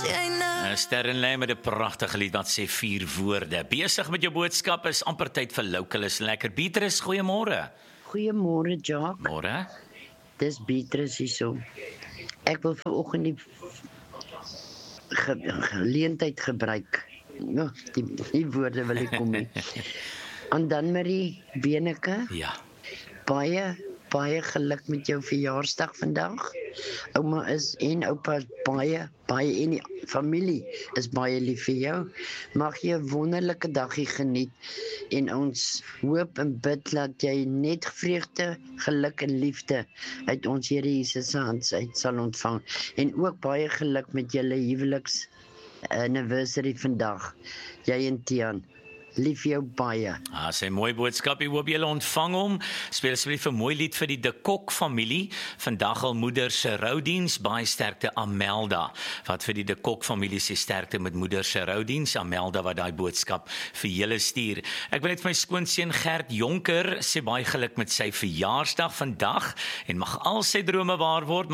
Sterren Lay met 'n pragtige lied wat sê 4 woorde. Besig met jou boodskap is amper tyd vir Lokalis Lekker. Beatrice, goeiemôre. Goeiemôre, Jacques. Môre. Dis Beatrice hierso. Ek wil vanoggend die geleentheid gebruik. Ja, die woorde wil ek kom nie. En dan Marie Beneke, Ja. baie geluk met jou verjaarsdag vandag. Ouma is en oupa baie en die familie is baie lief vir jou. Mag jy 'n wonderlike dagie geniet en ons hoop en bid dat jy net vreugde, geluk en liefde uit ons Here Jesus se hand uit sal ontvang. En ook baie geluk met julle huweliks anniversary vandag. Jy en Tian. Lief jou baie. Sy mooi boodskap, ek hoop julle ontvang hom. Speel asseblief 'n mooi lied vir die De Kok familie. Vandag al moeder se roudiens, baie sterkte Amelda. Wat vir die De Kok familie sê sterkte met moeder se roudiens, Amelda wat daai boodskap vir julle stuur. Ek wil net vir my skoonseun Gert Jonker sê baie geluk met sy verjaarsdag vandag en mag al sy drome waar word,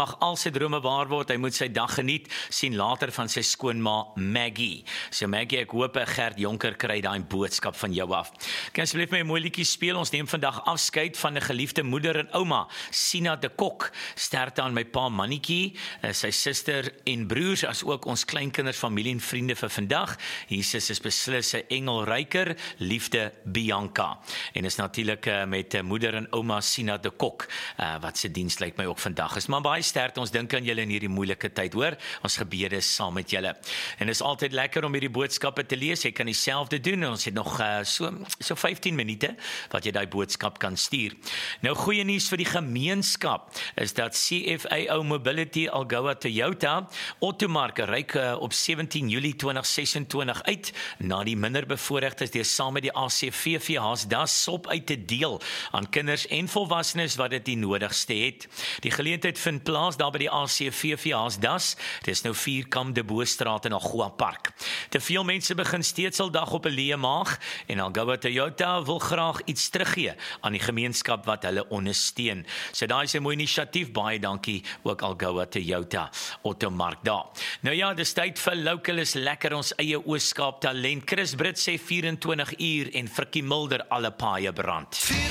Hy moet sy dag geniet, sien later van sy skoonma Maggie. So Maggie, ek hoop Gert Jonker kry daai boodskap van jou af. Kan asseblief my 'n mooi liedjie speel? Ons neem vandag afskeid van 'n geliefde moeder en ouma, Sina De Kok. Sterkte aan my pa Mannetjie, sy suster en broers, as ook ons kleinkinders, familie en vriende vir vandag. Jesus is beslis 'n engelryker, liefde Bianca. En is natuurlik met moeder en ouma Sina De Kok, wat se diens lyk my ook vandag is. Maar baie sterkte, ons dink aan julle in hierdie moeilike tyd, hoor. Ons gebede is saam met julle. En is altyd lekker om hierdie boodskappe te lees. Jy kan dieselfde doen. Ons het nog so 15 minute wat jy daai boodskap kan stuur. Nou goeie nuus vir die gemeenskap is dat CFAO Mobility Algoa Toyota Automark ryk op 17 Julie 2026 uit na die minderbevoorregtes deur saam met die ACVV Haasdas sop uit te deel aan kinders en volwassenes wat dit die nodigste het. Die geleentheid vind plaas daar by die ACVV Haasdas. Dit is nou 4 Kam de Boestraat in Algoa Park. Te veel mense begin steeds al dag op 'n leë maag en Algoa Toyota wil graag iets teruggee aan die gemeenskap wat hulle ondersteun. So daai is 'n mooi inisiatief, baie dankie ook Algoa Toyota Automark daar. Nou ja, dis tyd vir Lokalis Lekker, ons eie Oos-Kaap talent. Chris Brits sê 24 uur en Frikkie Mulder alle paaie brand.